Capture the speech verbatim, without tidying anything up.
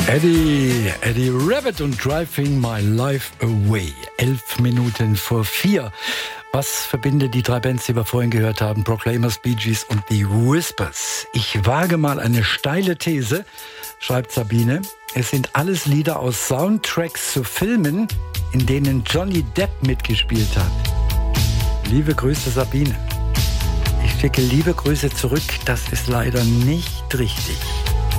Eddie, Eddie Rabbitt und Driving My Life Away. Elf Minuten vor vier. Was verbindet die drei Bands, die wir vorhin gehört haben? Proclaimers, Bee Gees und The Whispers. Ich wage mal eine steile These, schreibt Sabine. Es sind alles Lieder aus Soundtracks zu Filmen, in denen Johnny Depp mitgespielt hat. Liebe Grüße, Sabine. Ich schicke liebe Grüße zurück. Das ist leider nicht richtig.